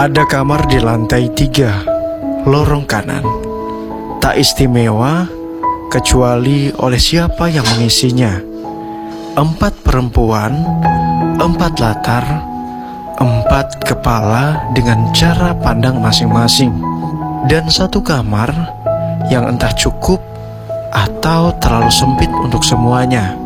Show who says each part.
Speaker 1: Ada kamar di lantai 3, lorong kanan. Tak istimewa kecuali oleh siapa yang mengisinya. 4 perempuan, 4 latar, 4 kepala dengan cara pandang masing-masing. Dan 1 kamar yang entah cukup atau terlalu sempit untuk semuanya.